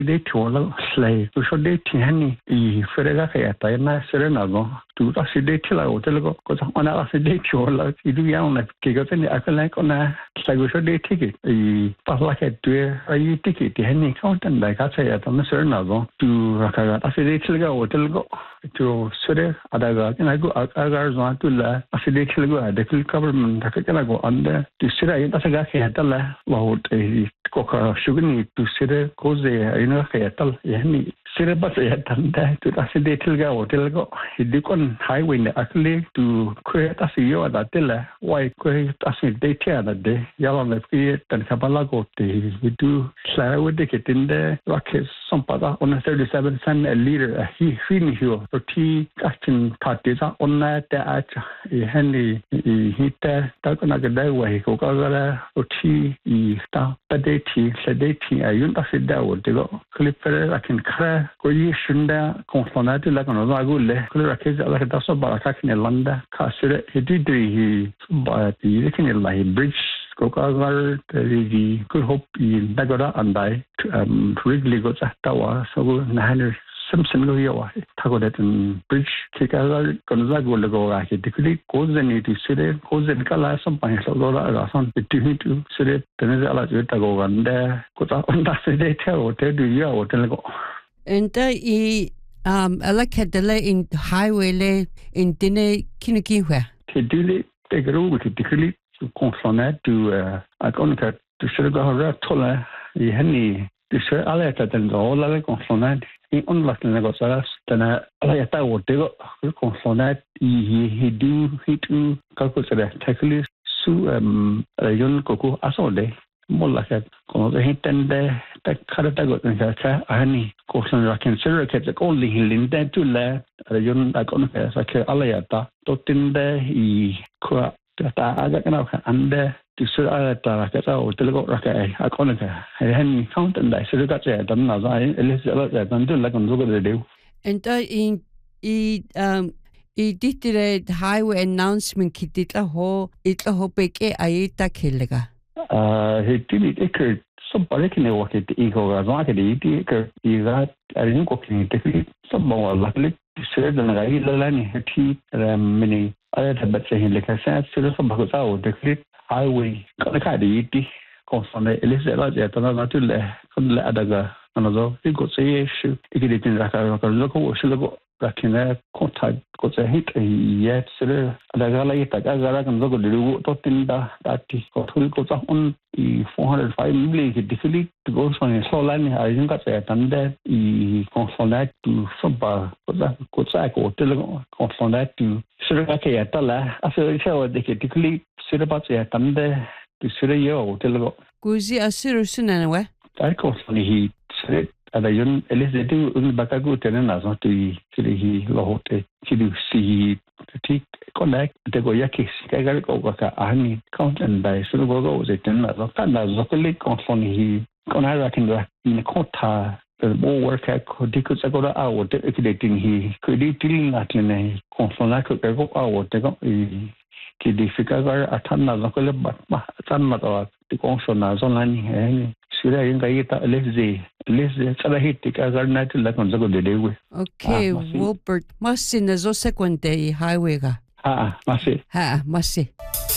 dei tuola slay tu so dei tiani I frega che ta na serena go tu ta si dei tila hotel go ko sa ona si dei tuola I du ya una che go tene akala ko na sa go so dei ticket I parla che tu ai ticket tiani countant da ka sa ya ta na serena go tu raka ta si dei tila hotel go tu sere adaga na go agar zo tu la si dei tila go da kul government ka kana go anda tu sere ya ta sa ga che ta la wa hot ko ka shugni tu sere ko ze ina che ta yani sere ba se ya tanda tu ta si dei tila hotel go hidikon highway ne akle tu kwe ta si yo da tela wai kwe ta si dei tia da de ya la ne ki tan ka bala go te tu sla wo de ke tinde rocket some pada on 37 cent a liter he fini hiyo ti kastin thati sa onna ta a hani hita ta ko na ga dai wai ko ka ga ti ta pade ti sede ti ayun ta si da wo de go clipper akin kra ko yi shunda consonate la ko no agulle ko ra ke ala ta so ba ka kin landa ka sire hididri hi ba ti kin la bridge ko ka gar the good hope in dagora andai really go ta wa so na haner Simpson lo yo ta go that bridge ke ka gar ko na go le go ra ke dikli ko zen ni ti sire ko zen ka la sam pa so lo ra san ti tu sire tene ala ta go ganda ko ta onda sire te o te du yo o te go enta I alakadele in highway le in dine kinukihwe ke dile te gro ke dikli consonate tu akonika tu sire go ra tola I hani tu sire ala ta den go la consonate I on la ne go sa tana ala ta o te go consonate I du hitu ka ko sire takli su yon koko asode molla ka ko de hitende ta karata go ka ani ko son ra consider ke the only hilinde tu la yon akon ka sa ke alayata to tinde I ko ta aga kana ka ande tu sur ala ta ka ta o telego ra ka akon ka hani countant da sur ka che dan na za elis ala ta dan tu la kon zo go de and I ditire highway announcement kitita ho itla ho peke ayita kelega he tini eker so barikine wa ke ego ga za ke di ke iga arin ko ke te so ba la le se dan ga I la ni ti mini ala ta bat se hin le ka sa so ba ko sa o de highway ka di ti ko so ne elise la ja ta na tu le ko le adaga ana zo ko se shu ikide tin ra ka ko ko shu ko rakina contact ko se hit yet sere adaga la ita ga gara kan zo ko diru to tin da ti ko thul ko sa on I 405 mili ke dikli to go so ne so la ni a jin ka se tan de I consonate tu so ba ko sa ko tel consonate tu sere ka ke ta la a se se o de ke dikli sere ba se tan de tu sere yo tel go kuzi asiru sunana wa ta ko so ni hi sere ada yon eles de tu un bakagu tenen na so tu kili hi lo hote kili si ti connect de go yaki ka ga ko ka ani content by so go go ze ten na so ka na so kili consoni hi kona ra kin ra in kota more work ko diku sa go ra o de editing hi ko di tiling atne consona ko ko o de go ki di fika ga atan na so kili ba tan ma to ti consona so na ni he sura yin ga ita leze tsara hit ka ga na ti la kon zago de we okay Wilbert masin zo seconde highway ga masi masi